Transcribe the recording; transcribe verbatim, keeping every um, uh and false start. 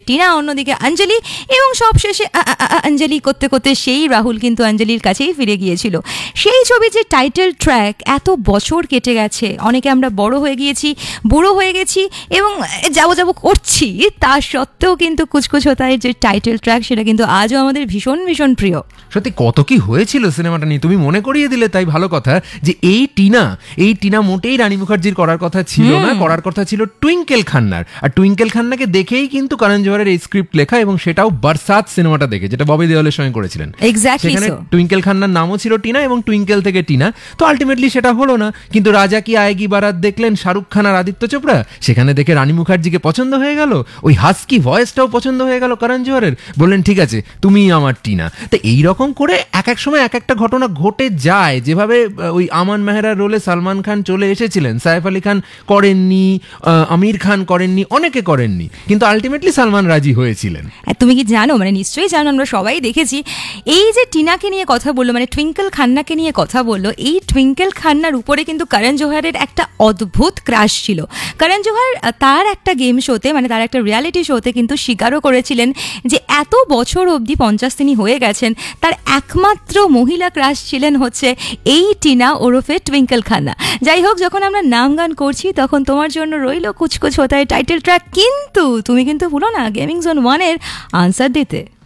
টিনা, অন্যদিকে অঞ্জলি, এবং সবশেষে অঞ্জলি করতে করতে সেই রাহুল কিন্তু অঞ্জলির কাছেই ফিরে গিয়েছিল। সেই ছবি যে টাইটেল ট্র্যাক, এত বছর কেটে গেছে, অনেকে আমরা বড় হয়ে গিয়েছি, বুড়ো হয়ে গেছি এবং যাবো যাবো করছি, তা সত্ত্বেও কিন্তু কুচকুচ হোতায়ের যে টাইটেল ট্র্যাক সেটা কিন্তু আজও আমাদের ভীষণ ভীষণ প্রিয়। সত্যি কত কি হয়েছিল সিনেমাটা নিয়ে, তুমি মনে করিয়ে দিলে, তাই ভালো কথা যে এই টিনা এই টিনা মোটেই রানী মুখার্জির করার কথা ছিল না, করার কথা ছিল টুইঙ্কেল খান্নার। আর টুইঙ্কেল খান্নাকে দেখেই কিন্তু করণ জোহরের এই স্ক্রিপ্ট লেখা, এবং সেটাও বরসাত সিনেমাটা দেখে, যেটা ববি দেওলের সঙ্গে করেছিলেন। সেখানে টুইঙ্কেল খান্নার নামও ছিল টিনা এবং টুইঙ্কেল থেকে টিনা। তো আলটিমেটলি সেটা হলো না, কিন্তু রাজা কি আয়েগি বারাত দেখলেন শাহরুখ খান আর আদিত্য চোপড়া, সেখানে দেখে রানী মুখার্জিকে পছন্দ হয়ে গেল, ওই হাস্কি ভয়েসটাও পছন্দ হয়ে গেল করণ জোহরের, বললেন ঠিক আছে তুমি আমার টিনা। তো এইরকম করে এক এক সময় এক একটা ঘটনা ঘটে যায়। যেভাবে ওই আমান মেহরার রোলে সালমান খান চলে এসেছিলেন, সাইফ আলী খান করেননি, আমির খান করেননি, অনেকে করেননি, কিন্তু আলটিমেটলি সালমান রাজি হয়েছিলেন। তুমি কি জানো, মানে নিশ্চয়ই জানো, আমরা সবাই দেখেছি, এই যে টিনাকে নিয়ে কথা বললো, মানে টুইঙ্কেল খান্নাকে নিয়ে কথা বললো, এই টুইঙ্কেল খান্নার উপরে কিন্তু করণ জোহরের একটা অদ্ভুত ক্রাশ ছিল। করণ জোহর তার একটা গেম শোতে, মানে তার একটা রিয়ালিটি শোতে কিন্তু স্বীকারও করেছিলেন যে এত বছর অবধি, পঞ্চাশ তিনি হয়ে গেছেন, তার একমাত্র মহিলা ক্রাশ ছিলেন হচ্ছে এই টিনা ওরফে টুইঙ্কেল খান্না। যাই হোক, যখন আমরা নাম গান করছি তখন তোমার জন্য রইল কুচকুচ হোতায় টাইটেল ট্র্যাক, কিন্তু তুমি কিন্তু ভুলো না গেমিং জোন ওয়ানের আনসার দিতে।